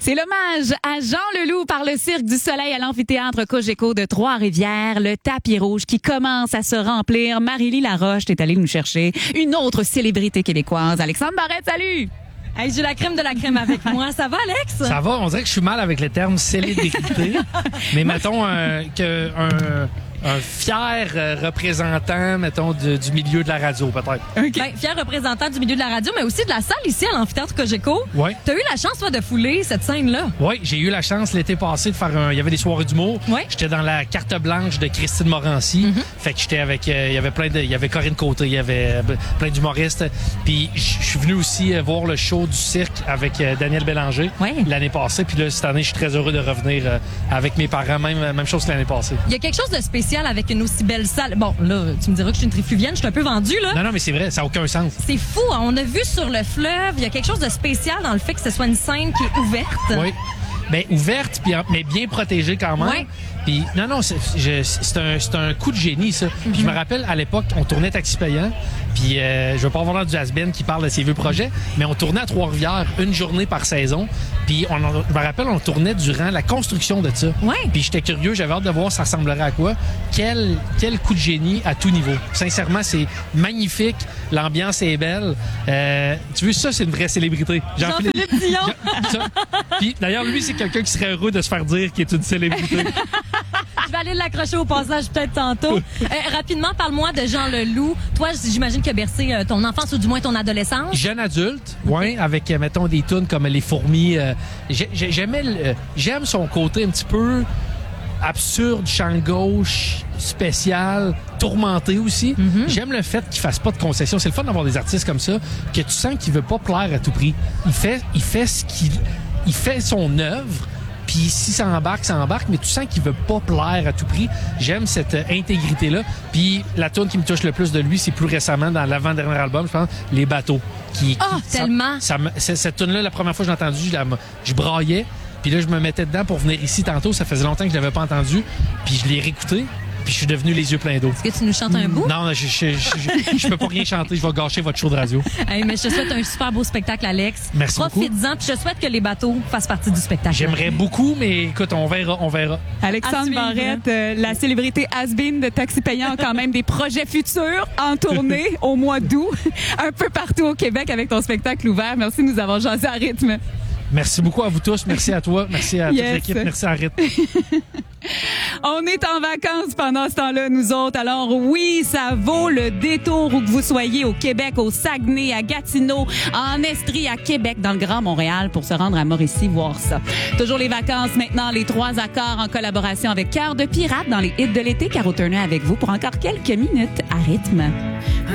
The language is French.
C'est l'hommage à Jean Leloup par le Cirque du Soleil à l'amphithéâtre Cogeco de Trois-Rivières. Le tapis rouge qui commence à se remplir. Marie-Lie Laroche est allée nous chercher une autre célébrité québécoise. Alexandre Barrette, salut! Hey, j'ai la crème de la crème avec moi. Ça va, Alex? Ça va, on dirait que je suis mal avec le terme célébrité. Mais mettons un fier représentant, mettons, du milieu de la radio, peut-être. Okay. Ben, fier représentant du milieu de la radio, mais aussi de la salle ici à l'amphithéâtre Cogeco. Oui. T'as eu la chance, toi, de fouler cette scène-là? Oui, j'ai eu la chance l'été passé de faire il y avait des soirées d'humour. Ouais. J'étais dans la carte blanche de Christine Morancy. Fait que j'étais avec, il y avait Corinne Côté, il y avait plein d'humoristes. Puis je suis venu aussi voir le show du cirque avec Daniel Bélanger l'année passée. Puis là, cette année, je suis très heureux de revenir avec mes parents, même chose que l'année passée. Il y a quelque chose de spécial avec une aussi belle salle. Bon, là, tu me diras que je suis une trifluvienne, je suis un peu vendue, là. Non, mais c'est vrai, ça n'a aucun sens. C'est fou, hein? On a vu sur le fleuve, il y a quelque chose de spécial dans le fait que ce soit une scène qui est ouverte. Oui. Bien, ouverte, mais bien protégée quand même. Ouais. Puis, non, c'est un coup de génie, ça. Puis, je me rappelle, à l'époque, on tournait Taxi Payant. Puis, je veux pas avoir l'air du has-been qui parle de ses vieux projets, mais on tournait à Trois-Rivières une journée par saison. Puis, je me rappelle, on tournait durant la construction de ça. Ouais. Puis, j'étais curieux, j'avais hâte de voir ça ressemblerait à quoi. Quel coup de génie à tout niveau. Sincèrement, c'est magnifique. L'ambiance est belle. Tu veux, ça, c'est une vraie célébrité. Jean-Philippe Dion. Puis, d'ailleurs, lui, c'est quelqu'un qui serait heureux de se faire dire qu'il est une célébrité. Je vais aller l'accrocher au passage peut-être tantôt. Rapidement, parle-moi de Jean Leloup. Toi, j'imagine qu'il a bercé ton enfance ou du moins ton adolescence. Jeune adulte, ouais, avec, mettons, des tunes comme Les Fourmis. J'aime son côté un petit peu absurde, champ gauche, spécial, tourmenté aussi. J'aime le fait qu'il fasse pas de concessions. C'est le fun d'avoir des artistes comme ça, que tu sens qu'il veut pas plaire à tout prix. Il fait son œuvre. Puis si ça embarque, mais tu sens qu'il veut pas plaire à tout prix. J'aime cette intégrité-là. Puis la tune qui me touche le plus de lui, c'est plus récemment dans l'avant-dernier album, je pense, Les Bateaux. Tellement! Cette tune-là, la première fois que j'ai entendu, je braillais. Puis là, je me mettais dedans pour venir ici tantôt. Ça faisait longtemps que je l'avais pas entendu. Puis je l'ai réécouté. Puis je suis devenu les yeux pleins d'eau. Est-ce que tu nous chantes un bout? Non, je peux pas rien chanter. Je vais gâcher votre show de radio. Hey, mais je te souhaite un super beau spectacle, Alex. Merci beaucoup. Profites-en, puis je souhaite que Les Bateaux fassent partie du spectacle. J'aimerais beaucoup, mais écoute, on verra. Alexandre Barrette, la célébrité has-been de Taxi Payant a quand même des projets futurs en tournée au mois d'août, un peu partout au Québec avec ton spectacle ouvert. Merci de nous avoir jasé à rythme. Merci beaucoup à vous tous. Merci à toi. Merci à toute l'équipe. Merci à rythme. On est en vacances pendant ce temps-là, nous autres. Alors oui, ça vaut le détour où que vous soyez au Québec, au Saguenay, à Gatineau, en Estrie, à Québec, dans le Grand Montréal pour se rendre à Mauricie voir ça. Toujours les vacances maintenant, les 3 accords en collaboration avec Cœur de Pirate dans les hits de l'été. Caro Turner avec vous pour encore quelques minutes à rythme.